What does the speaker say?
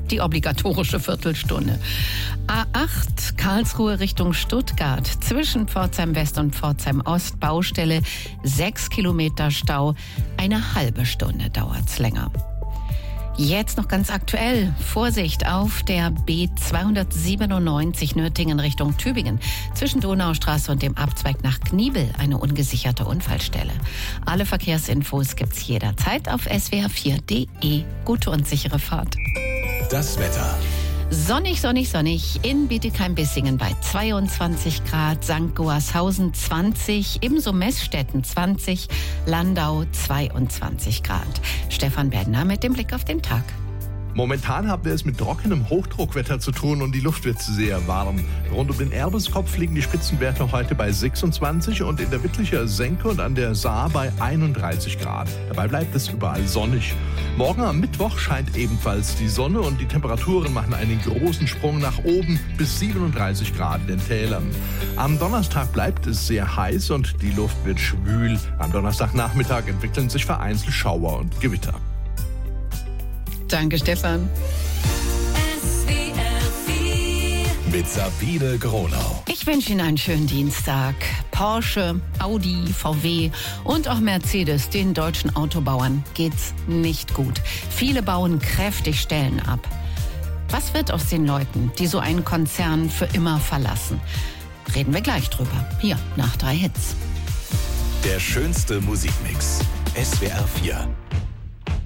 die obligatorische Viertelstunde. A8 Karlsruhe Richtung Stuttgart. Zwischen Pforzheim West und Pforzheim Ost Baustelle 6 Kilometer Stau. Eine halbe Stunde dauert's länger. Jetzt noch ganz aktuell. Vorsicht auf der B297 Nürtingen Richtung Tübingen. Zwischen Donaustraße und dem Abzweig nach Kniebel eine ungesicherte Unfallstelle. Alle Verkehrsinfos gibt's jederzeit auf swr4.de. Gute und sichere Fahrt. Das Wetter. Sonnig, sonnig, sonnig. In Bietigheim-Bissingen bei 22 Grad, St. Goarshausen 20, ebenso Meßstetten 20, Landau 22 Grad. Stefan Bendner mit dem Blick auf den Tag. Momentan haben wir es mit trockenem Hochdruckwetter zu tun und die Luft wird sehr warm. Rund um den Erbeskopf liegen die Spitzenwerte heute bei 26 und in der Wittlicher Senke und an der Saar bei 31 Grad. Dabei bleibt es überall sonnig. Morgen am Mittwoch scheint ebenfalls die Sonne und die Temperaturen machen einen großen Sprung nach oben bis 37 Grad in den Tälern. Am Donnerstag bleibt es sehr heiß und die Luft wird schwül. Am Donnerstagnachmittag entwickeln sich vereinzelt Schauer und Gewitter. Danke, Stefan. Mit Sabine Gronau. Ich wünsche Ihnen einen schönen Dienstag. Porsche, Audi, VW und auch Mercedes, den deutschen Autobauern, geht's nicht gut. Viele bauen kräftig Stellen ab. Was wird aus den Leuten, die so einen Konzern für immer verlassen? Reden wir gleich drüber. Hier, nach 3 Hits. Der schönste Musikmix. SWR 4.